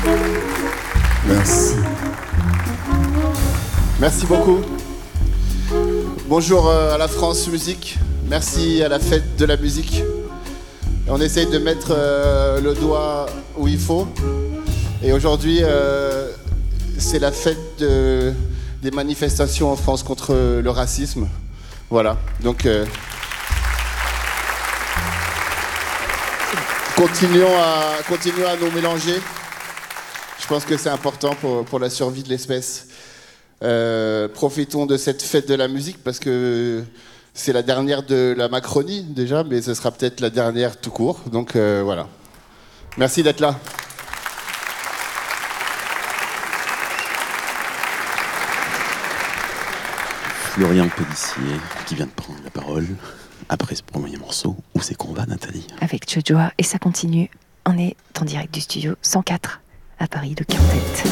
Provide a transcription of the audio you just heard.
Merci. Merci beaucoup. Bonjour à la France Musique. Merci à la fête de la musique. On essaye de mettre le doigt où il faut. Et aujourd'hui, c'est la fête des manifestations en France contre le racisme. Voilà. Donc, continuons à nous mélanger. Je pense que c'est important pour la survie de l'espèce. Profitons de cette fête de la musique parce que c'est la dernière de la Macronie déjà, mais ce sera peut-être la dernière tout court. Donc voilà. Merci d'être là. Florian Pellissier qui vient de prendre la parole après ce premier morceau. Où c'est qu'on va, Nathalie? Avec Jojoa et ça continue. On est en direct du studio 104 à Paris de Quintet.